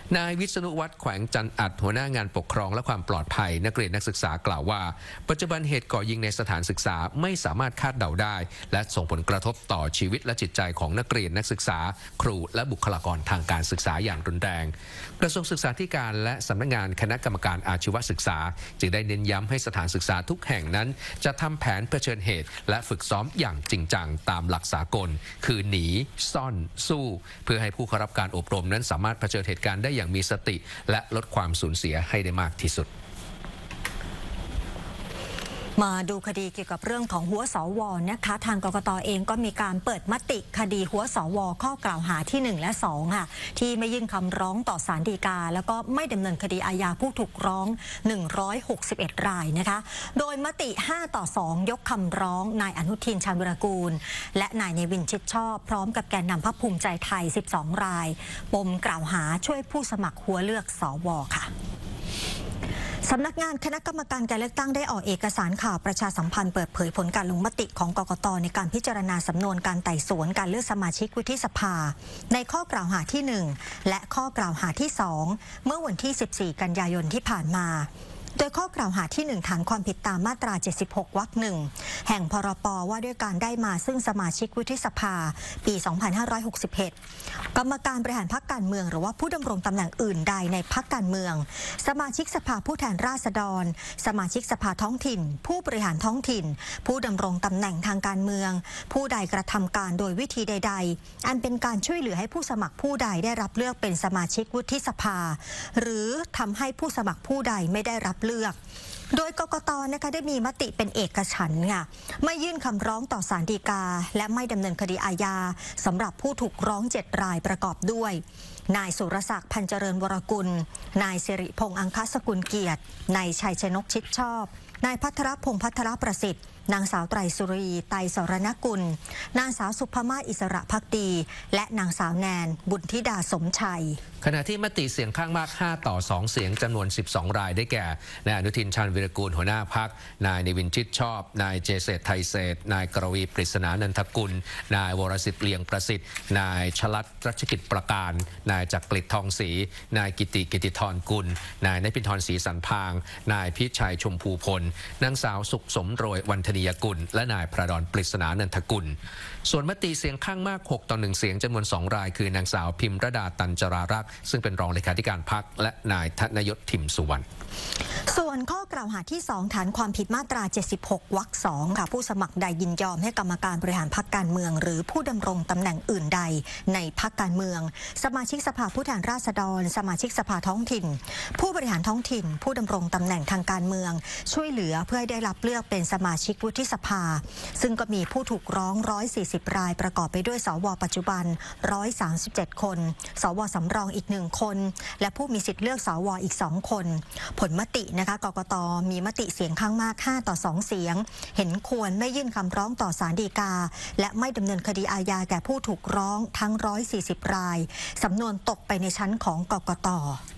นายวิษณุวัฒน์แขวงจันอัดหัวหน้างานปกครองและความปลอดภัยนักเรียนนักศึกษากล่าวว่าปัจจุบันเหตุก่อยิงในสถานศึกษาไม่สามารถคาดเดาได้และส่งผลกระทบต่อชีวิตและจิตใจของนักเรียนนักศึกษาครูและบุคลากรทางการศึกษาอย่างรุนแรงกระทรวงศึกษาธิการและสำนักงานคณะกรรมการอาชีวศึกษาจึงได้เน้นย้ำให้สถานศึกษาทุกแห่งนั้นจะทำแผนเผชิญเหตุและฝึกซ้อมอย่างจริงจังตามหลักสากลคือหนีซ่อนสู้เพื่อให้ผู้เข้ารับการอบรมนั้นสามารถเผชิญเหตุการณ์ได้อย่างมีสติและลดความสูญเสียให้ได้มากที่สุดมาดูคดีเกี่ยวกับเรื่องของหัวสวนะคะทางกกต.เองก็มีการเปิดมติคดีหัวสวข้อกล่าวหาที่1และ2ค่ะที่ไม่ยื่นคำร้องต่อศาลฎีกาแล้วก็ไม่ดำเนินคดีอาญาผู้ถูกร้อง161รายนะคะโดยมติ5-2ยกคำร้องนายอนุทินชาญวิรากูลและนายเนวินชิดชอบพร้อมกับแกนนำพรรคภูมิใจไทย12รายปมกล่าวหาช่วยผู้สมัครหัวเลือกสวค่ะสำนักงานคณะกรรมการการเลือกตั้งได้ออกเอกสารข่าวประชาสัมพันธ์เปิดเผยผลการลงมติของกกต.ในการพิจารณาสำนวนการไต่สวนการเลือกสมาชิกวุฒิสภาในข้อกล่าวหาที่1และข้อกล่าวหาที่2เมื่อวันที่14กันยายนที่ผ่านมาโดยข้อกล่าวหาที่1ฐานความผิดตามมาตรา76วรรค1แห่งพรบว่าด้วยการได้มาซึ่งสมาชิกวุฒิสภาปี2561กรรมการบริหารพรรคการเมืองหรือว่าผู้ดำรงตำแหน่งอื่นใดในพรรคการเมืองสมาชิกสภาผู้แทนราษฎรสมาชิกสภาท้องถิ่นผู้บริหารท้องถิ่นผู้ดำรงตำแหน่งทางการเมืองผู้ใดกระทำการโดยวิธีใดๆอันเป็นการช่วยเหลือให้ผู้สมัครผู้ใดได้รับเลือกเป็นสมาชิกวุฒิสภาหรือทำให้ผู้สมัครผู้ใดไม่ได้รับเลือกโดยกกต.นะคะได้มีมติเป็นเอกฉันท์ค่ะไม่ยื่นคำร้องต่อศาลฎีกาและไม่ดำเนินคดีอาญาสำหรับผู้ถูกร้อง7รายประกอบด้วยนายสุรศักดิ์พันเจริญวรกุลนายสิริพงษ์อังคสกุลเกียรตินายชัยชนกชิดชอบนายภัทรพงษ์พัทรประสิทธิ์นางสาวไตรสุรีไตรสรณกุลนางสาวสุภมาศอิสระภักดีและนางสาวแนนบุญธิดาสมชัยขณะที่มติเสียงข้างมาก5-2เสียงจำนวน12รายได้แก่นายอนุทินชาญวิรากูลหัวหน้าพรรคนายเนวินชิดชอบนายเจเศรษฐ์ไทยเศรษฐ์นายกรวีปริศนานันทกุลนายวรสิทธิ์เลียงประสิทธิ์นายชลัดรัชกิจประการนายจักริดทองศรีนายกิติธรกุลนายนภิธรศรีสันพางนายพิชัยชมพูพลนางสาวสุขสมโรยวันธนียกุลและนายพระดอนปริศนานันทกุลส่วนมติเสียงข้างมาก6-1เสียงจำนวน2รายคือนางสาวพิมรดาตันจรารักษ์ซึ่งเป็นรองเลขาธิการพรรคและนายธนยศทิมสุวรรณส่วนข้อกล่าวหาที่2ฐานความผิดมาตรา76วรรค2ค่ะผู้สมัครใดยินยอมให้กรรมการบริหารพรรคการเมืองหรือผู้ดำรงตำแหน่งอื่นใดในพรรคการเมืองสมาชิกสภาผู้แทนราษฎรสมาชิกสภาท้องถิ่นผู้บริหารท้องถิ่นผู้ดำรงตำแหน่งทางการเมืองช่วยเหลือเพื่อให้ได้รับเลือกเป็นสมาชิกวุฒิสภาซึ่งก็มีผู้ถูกร้อง140รายประกอบไปด้วยสวปัจจุบัน137คนสวสำรองอีก1คนและผู้มีสิทธิ์เลือกสวอีก2คนผลมตินะคะกกต.มีมติเสียงข้างมาก5-2เสียงเห็นควรไม่ยื่นคำร้องต่อศาลฎีกาและไม่ดำเนินคดีอาญาแก่ผู้ถูกร้องทั้ง140รายสำนวนตกไปในชั้นของกกต.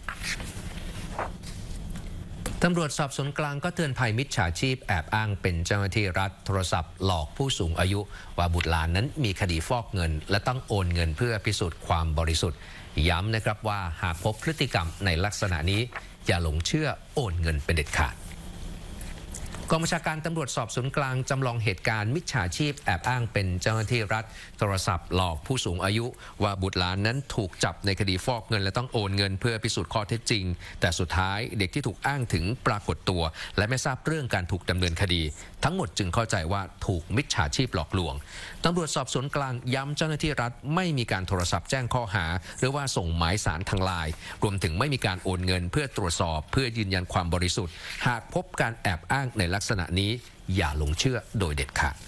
ตำรวจสอบสวนกลางก็เตือนภัยมิจฉาชีพแอบอ้างเป็นเจ้าหน้าที่รัฐโทรศัพท์หลอกผู้สูงอายุว่าบุตรหลานนั้นมีคดีฟอกเงินและต้องโอนเงินเพื่อพิสูจน์ความบริสุทธิ์ย้ำนะครับว่าหากพบพฤติกรรมในลักษณะนี้อย่าหลงเชื่อโอนเงินเป็นเด็ดขาดกองบัญชาการตำรวจสอบสวนกลางจำลองเหตุการณ์มิจฉาชีพแอบอ้างเป็นเจ้าหน้าที่รัฐโทรศัพท์หลอกผู้สูงอายุว่าบุตรหลานนั้นถูกจับในคดีฟอกเงินและต้องโอนเงินเพื่อพิสูจน์ข้อเท็จจริงแต่สุดท้ายเด็กที่ถูกอ้างถึงปรากฏตัวและไม่ทราบเรื่องการถูกดำเนินคดีทั้งหมดจึงเข้าใจว่าถูกมิจฉาชีพหลอกลวงตำรวจสอบสวนกลางย้ำเจ้าหน้าที่รัฐไม่มีการโทรศัพท์แจ้งข้อหาหรือว่าส่งหมายสารทางไลน์รวมถึงไม่มีการโอนเงินเพื่อตรวจสอบเพื่อยืนยันความบริสุทธิ์หากพบการแอบอ้างในลักษณะนี้อย่าหลงเชื่อโดยเด็ดขาด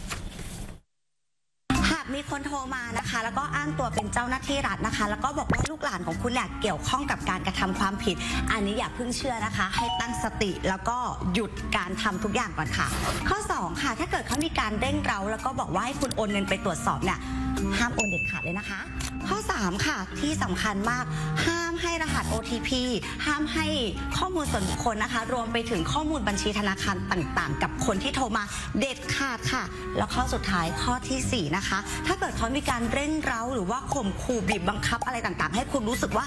หากมีคนโทรมานะคะแล้วก็อ้างตัวเป็นเจ้าหน้าที่รัฐนะคะแล้วก็บอกว่าลูกหลานของคุณเนี่ยเกี่ยวข้องกับการกระทำความผิดอันนี้อย่าเพิ่งเชื่อนะคะให้ตั้งสติแล้วก็หยุดการทำทุกอย่างก่อนค่ะข้อ2ค่ะถ้าเกิดเขามีการเร่งเร้าแล้วก็บอกว่าให้คุณโอนเงินไปตรวจสอบเนี่ยห้ามโอนเด็ดขาดเลยนะคะข้อ3ค่ะที่สำคัญมากห้ามให้รหัส OTP ห้ามให้ข้อมูลส่วนบุคคลนะคะรวมไปถึงข้อมูลบัญชีธนาคารต่างๆกับคนที่โทรมาเด็ดขาดค่ะแล้วข้อสุดท้ายข้อที่4นะคะถ้าเกิดเขามีการเร่งเร้าหรือว่าข่มขู่บีบบังคับอะไรต่างๆให้คุณรู้สึกว่า